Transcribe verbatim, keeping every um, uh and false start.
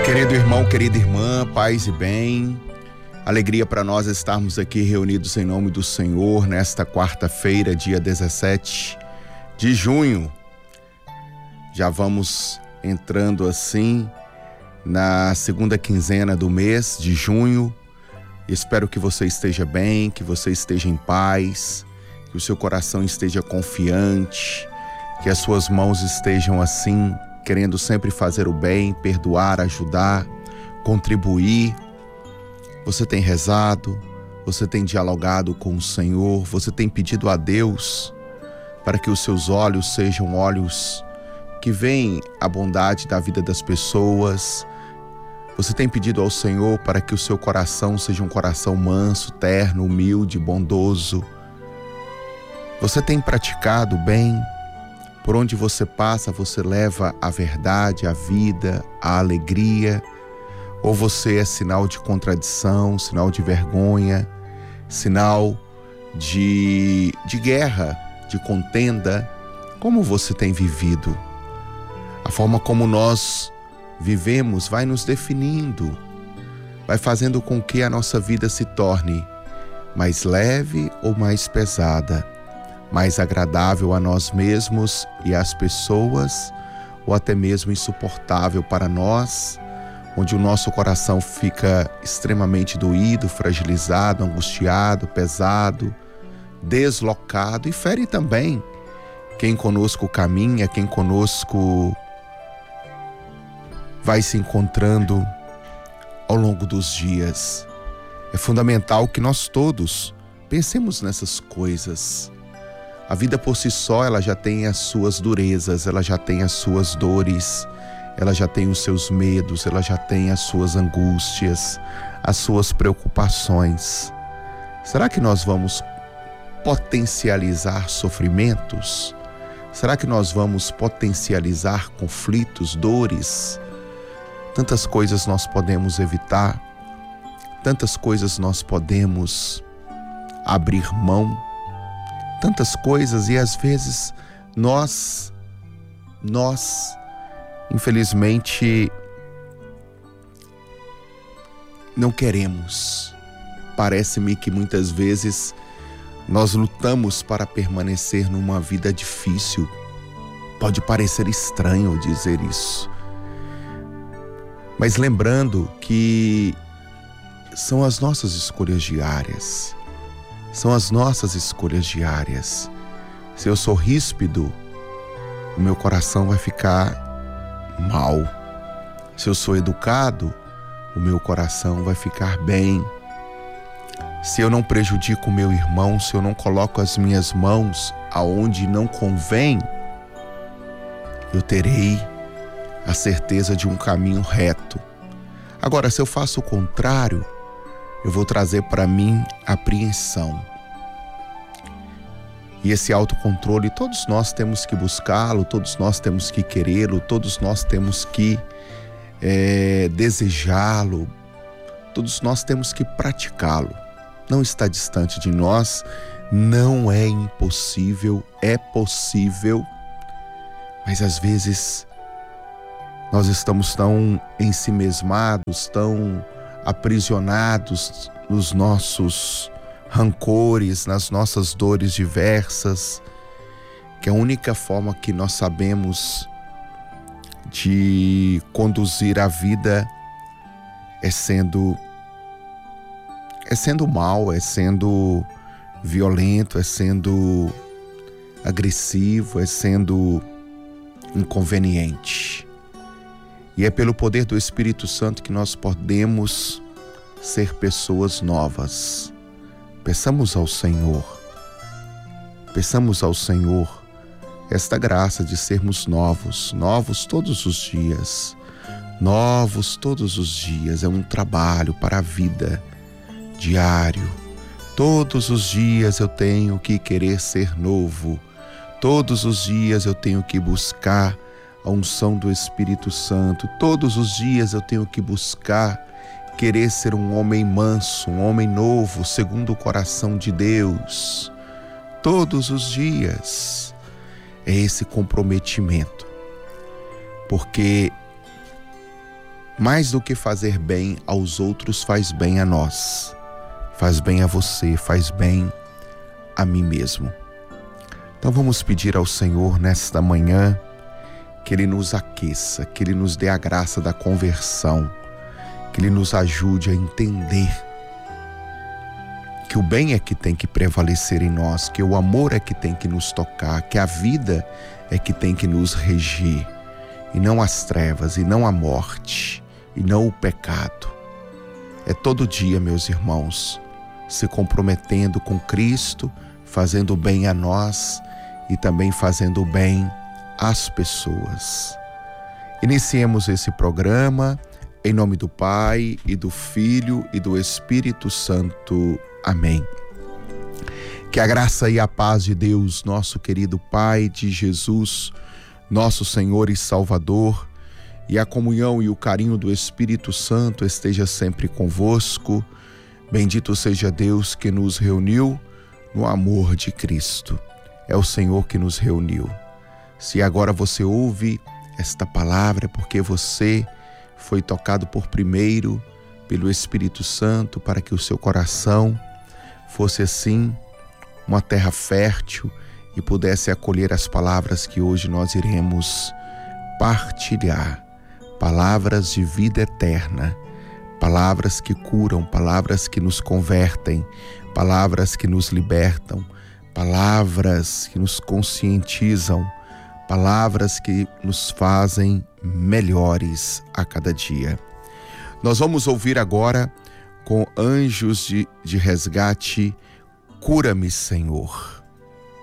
Querido irmão, querida irmã, paz e bem, alegria para nós estarmos aqui reunidos em nome do Senhor nesta quarta-feira, dia dezessete de junho. Já vamos entrando assim na segunda quinzena do mês de junho. Espero que você esteja bem, que você esteja em paz, que o seu coração esteja confiante, que as suas mãos estejam assim, querendo sempre fazer o bem, perdoar, ajudar, contribuir. Você tem rezado, você tem dialogado com o Senhor, você tem pedido a Deus para que os seus olhos sejam olhos que veem a bondade da vida das pessoas. Você tem pedido ao Senhor para que o seu coração seja um coração manso, terno, humilde, bondoso. Você tem praticado o bem. Por onde você passa, você leva a verdade, a vida, a alegria, ou você é sinal de contradição, sinal de vergonha, sinal de, de guerra, de contenda? Como você tem vivido? A forma como nós vivemos vai nos definindo, vai fazendo com que a nossa vida se torne mais leve ou mais pesada, mais agradável a nós mesmos e às pessoas, ou até mesmo insuportável para nós, onde o nosso coração fica extremamente doído, fragilizado, angustiado, pesado, deslocado, e fere também quem conosco caminha, quem conosco vai se encontrando ao longo dos dias. É fundamental que nós todos pensemos nessas coisas. A vida por si só, ela já tem as suas durezas, ela já tem as suas dores, ela já tem os seus medos, ela já tem as suas angústias, as suas preocupações. Será que nós vamos potencializar sofrimentos? Será que nós vamos potencializar conflitos, dores? Tantas coisas nós podemos evitar, tantas coisas nós podemos abrir mão, tantas coisas, e às vezes nós, nós, infelizmente, não queremos. Parece-me que muitas vezes nós lutamos para permanecer numa vida difícil. Pode parecer estranho dizer isso, mas lembrando que são as nossas escolhas diárias. São as nossas escolhas diárias. Se eu sou ríspido, o meu coração vai ficar mal. Se eu sou educado, o meu coração vai ficar bem. Se eu não prejudico o meu irmão, se eu não coloco as minhas mãos aonde não convém, eu terei a certeza de um caminho reto. Agora, se eu faço o contrário, eu vou trazer para mim apreensão. E esse autocontrole, todos nós temos que buscá-lo, todos nós temos que querê-lo, todos nós temos que é, desejá-lo, todos nós temos que praticá-lo. Não está distante de nós, não é impossível, é possível, mas às vezes nós estamos tão ensimesmados, tão aprisionados nos nossos rancores, nas nossas dores diversas, que a única forma que nós sabemos de conduzir a vida é sendo é sendo mal, é sendo violento, é sendo agressivo, é sendo inconveniente. E é pelo poder do Espírito Santo que nós podemos ser pessoas novas. Peçamos ao Senhor, peçamos ao Senhor esta graça de sermos novos, novos todos os dias, novos todos os dias. É um trabalho para a vida diário. Todos os dias eu tenho que querer ser novo, todos os dias eu tenho que buscar a unção do Espírito Santo, todos os dias eu tenho que buscar querer ser um homem manso, um homem novo, segundo o coração de Deus. Todos os dias é esse comprometimento, porque Mais do que fazer bem aos outros, faz bem a nós. Faz bem a você, faz bem a mim mesmo. Então vamos pedir ao Senhor nesta manhã que Ele nos aqueça, que Ele nos dê a graça da conversão, que Ele nos ajude a entender que o bem é que tem que prevalecer em nós, que o amor é que tem que nos tocar, que a vida é que tem que nos regir, e não as trevas, e não a morte, e não o pecado. É todo dia, meus irmãos, se comprometendo com Cristo, fazendo bem a nós e também fazendo bem às pessoas. Iniciemos esse programa em nome do Pai e do Filho e do Espírito Santo. Amém. Que a graça e a paz de Deus, nosso querido Pai, de Jesus, nosso Senhor e Salvador, e a comunhão e o carinho do Espírito Santo esteja sempre convosco. Bendito seja Deus que nos reuniu no amor de Cristo. É o Senhor que nos reuniu. Se agora você ouve esta palavra, é porque você foi tocado por primeiro pelo Espírito Santo para que o seu coração fosse assim uma terra fértil e pudesse acolher as palavras que hoje nós iremos partilhar. Palavras de vida eterna, palavras que curam, palavras que nos convertem, palavras que nos libertam, palavras que nos conscientizam, palavras que nos fazem melhores a cada dia. Nós vamos ouvir agora com Anjos de, de Resgate, Cura-me, Senhor.